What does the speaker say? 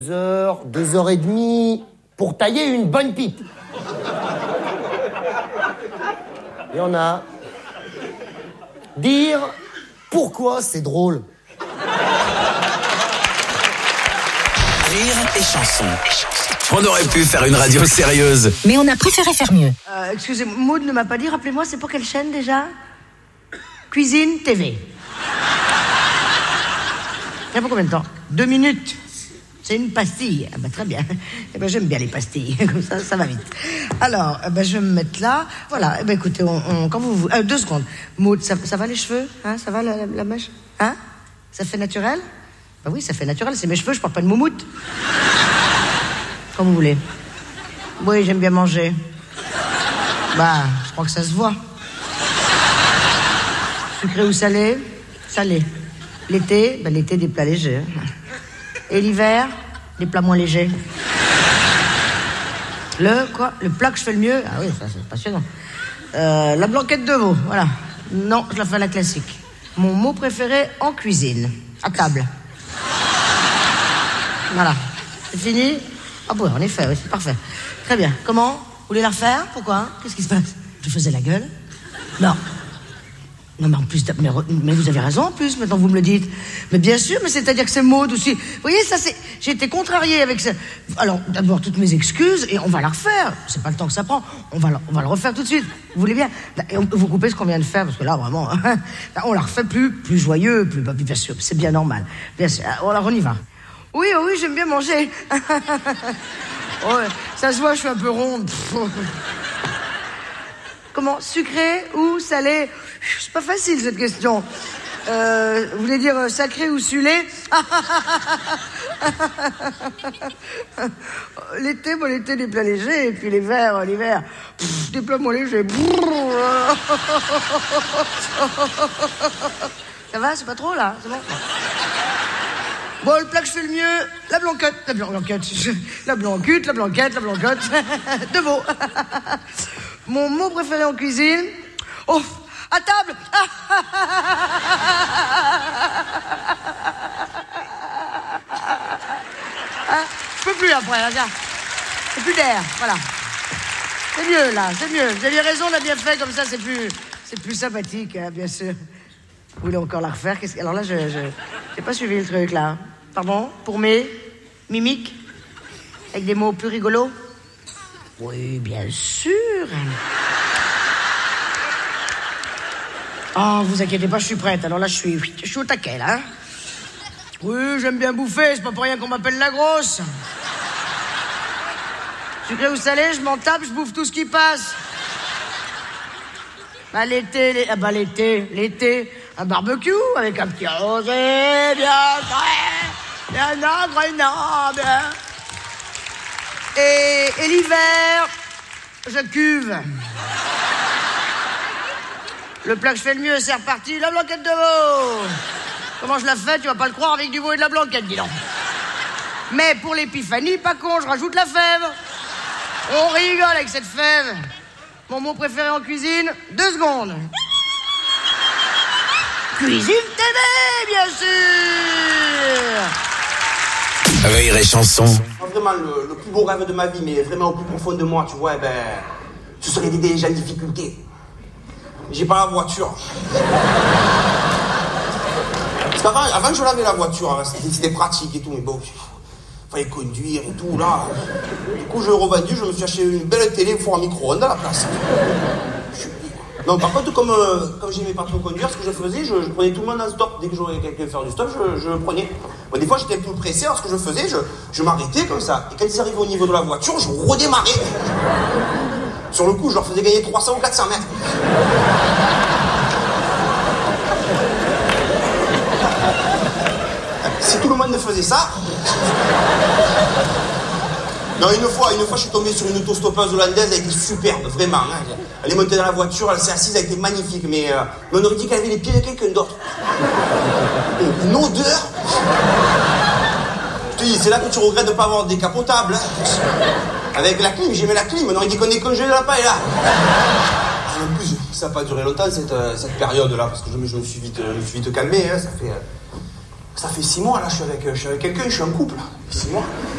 2 heures et demie pour tailler une bonne pipe. Il y en a. Dire pourquoi c'est drôle. Rire et chanson. On aurait pu faire une radio sérieuse, mais on a préféré faire mieux. Excusez-moi, Maud ne m'a pas dit, rappelez-moi, c'est pour quelle chaîne déjà? Cuisine TV. Il y a pour combien de temps? 2 minutes. C'est une pastille. Ah bah très bien. Eh ben j'aime bien les pastilles. Comme ça va vite. Alors, je vais me mettre là. Voilà. Eh ben écoutez, quand vous 2 secondes. Maud, ça va les cheveux? Hein, ça va la mèche? Hein? Ça fait naturel? Bah oui, ça fait naturel. C'est mes cheveux, je porte pas de moumoute. Comme vous voulez. Oui, j'aime bien manger. Bah, je crois que ça se voit. Sucré ou salé? Salé. L'été, l'été des plats légers. Et l'hiver, des plats moins légers. Le plat que je fais le mieux? Ah oui, ça c'est passionnant. La blanquette de veau, voilà. Non, je la fais à la classique. Mon mot préféré en cuisine. À table. Voilà. C'est fini? Ah bon, en effet, oui, c'est parfait. Très bien. Comment? Vous voulez la refaire? Pourquoi? Qu'est-ce qui se passe? Je faisais la gueule? Non. Non, mais en plus, mais vous avez raison en plus, maintenant vous me le dites. Mais bien sûr, mais c'est-à-dire que c'est Maud aussi. Vous voyez, ça c'est... J'ai été contrariée avec ça. Alors, d'abord, toutes mes excuses, et on va la refaire. C'est pas le temps que ça prend. On va le refaire tout de suite. Vous voulez bien? Et vous coupez ce qu'on vient de faire, parce que là, vraiment, on la refait plus joyeux, plus bien sûr, c'est bien normal. Bien sûr. Alors, on y va. Oui, j'aime bien manger. Ouais, ça se voit, je suis un peu ronde. Comment? Sucré ou salé? C'est pas facile cette question. Vous voulez dire sacré ou sulé? L'été, l'été des plats légers, et puis l'hiver, des plats moins légers. Ça va, c'est pas trop là? C'est bon? Bon, le plat que je fais le mieux, la blanquette de veau. Mon mot préféré en cuisine, oh, à table. Je peux plus après, là, tiens. C'est plus d'air, voilà. C'est mieux, là, c'est mieux. Vous aviez raison, on a bien fait, comme ça, c'est plus sympathique, hein, bien sûr. Vous voulez encore la refaire? Alors là, je n'ai pas suivi le truc, là. Pardon? Pour mes mimiques? Avec des mots plus rigolos? Oui, bien sûr. Oh, vous inquiétez pas, je suis prête. Alors là, je suis au taquet, là. Hein? Oui, j'aime bien bouffer, c'est pas pour rien qu'on m'appelle la grosse. Sucré ou salé, je m'en tape, je bouffe tout ce qui passe. Bah, l'été, un barbecue avec un petit rosé bien frais, bien agréable. Et l'hiver, je cuve. Le plat que je fais le mieux, c'est reparti, la blanquette de veau. Comment je la fais? Tu vas pas le croire, avec du veau et de la blanquette, dis donc. Mais pour l'épiphanie, pas con, je rajoute la fève. On rigole avec cette fève. Mon mot préféré en cuisine, 2 secondes. Cuisine TV, bien sûr. Rire et chanson. Vraiment, le plus beau rêve de ma vie, mais vraiment au plus profond de moi, tu vois, ce serait d'aider les gens en difficulté. J'ai pas la voiture. Parce qu'avant, je lavais la voiture, c'était pratique et tout, mais bon, fallait conduire et tout, là. Du coup, je l'ai revendu, je me suis acheté une belle télé, four à micro-ondes à la place. Non, par contre, comme j'aimais pas trop conduire, ce que je faisais, je prenais tout le monde en stop. Dès que j'aurais quelqu'un faire du stop, je le prenais. Bon, des fois, j'étais un peu pressé, alors ce que je faisais, je m'arrêtais comme ça. Et quand ils arrivaient au niveau de la voiture, je redémarrais. Sur le coup, je leur faisais gagner 300 ou 400 mètres. Si tout le monde faisait ça... Non, une fois, je suis tombé sur une autostoppeuse hollandaise, elle était superbe, vraiment. Hein. Elle est montée dans la voiture, elle s'est assise, elle était magnifique, mais on aurait dit qu'elle avait les pieds de quelqu'un d'autre. Une odeur. Je te dis, c'est là que tu regrettes de ne pas avoir décapotable. Hein. Avec la clim, j'aimais la clim, on aurait dit qu'on est congelé là pas et là. En plus, ça n'a pas duré longtemps cette période-là, parce que je me suis vite calmé, hein, ça fait... Ça fait 6 mois, là, je suis avec quelqu'un, je suis en couple, là. 6 mois.